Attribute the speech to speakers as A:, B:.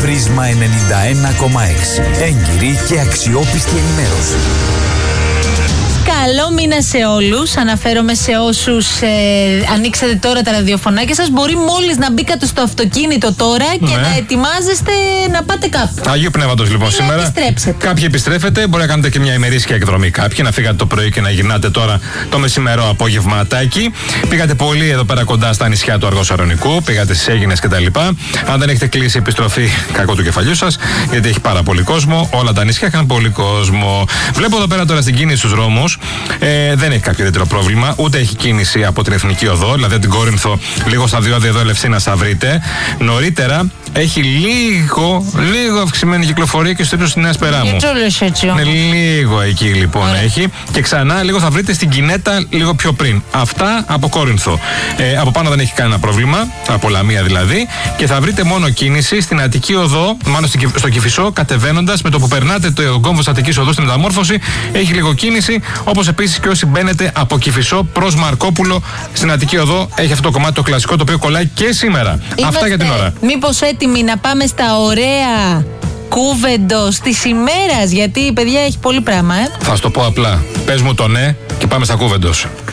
A: Πρίσμα 91,6. Έγκυρη και αξιόπιστη ενημέρωση.
B: Καλό μήνα σε όλους. Αναφέρομαι σε όσους ανοίξατε τώρα τα ραδιοφωνάκια σας. Μπορεί μόλις να μπήκατε στο αυτοκίνητο τώρα και να ετοιμάζεστε να πάτε κάπου.
C: Αγίου Πνεύματος λοιπόν σήμερα.
B: Επιστρέψετε.
C: Κάποιοι επιστρέφετε. Μπορεί να κάνετε και μια ημερήσια εκδρομή. Κάποιοι να φύγατε το πρωί και να γυρνάτε τώρα το μεσημερό απόγευματάκι. Πήγατε πολύ εδώ πέρα κοντά στα νησιά του Αργοσαρονικού. Πήγατε στις Αίγινες κτλ. Αν δεν έχετε κλείσει επιστροφή, κακό του κεφαλιού σας, γιατί έχει πάρα πολύ κόσμο. Όλα τα νησιά είχαν πολύ κόσμο. Βλέπω εδώ πέρα τώρα στην κίνηση στους δρόμους. Δεν έχει κάποιο ιδιαίτερο πρόβλημα, ούτε έχει κίνηση από την Εθνική Οδό, δηλαδή την Κόρινθο, λίγο στα διόδια εδώ Ελευσίνας θα βρείτε. Νωρίτερα έχει λίγο αυξημένη κυκλοφορία και στο ύψος της Νέας Περάμου. Είναι λίγο εκεί λοιπόν έχει. Και ξανά λίγο θα βρείτε στην Κινέτα λίγο πιο πριν. Αυτά από Κόρινθο. Από πάνω δεν έχει κανένα πρόβλημα, από Λαμία δηλαδή. Και θα βρείτε μόνο κίνηση στην Αττική Οδό, μάλλον στο Κηφισό, κατεβαίνοντας με το που περνάτε το κόμβο της Αττικής Οδού στην Μεταμόρφωση. Έχει λίγο κίνηση. Όπως επίσης και όσοι μπαίνετε από Κηφισό προς Μαρκόπουλο στην Αττική Οδό, έχει αυτό το κομμάτι το κλασικό το οποίο κολλάει και σήμερα. Αυτά για την ώρα.
B: Μήπως έτοιμοι να πάμε στα ωραία Κούβεντος της ημέρας? Γιατί παιδιά έχει πολύ πράγμα.
C: Θα σου το πω απλά. Πες μου το ναι και πάμε στα Κούβεντος.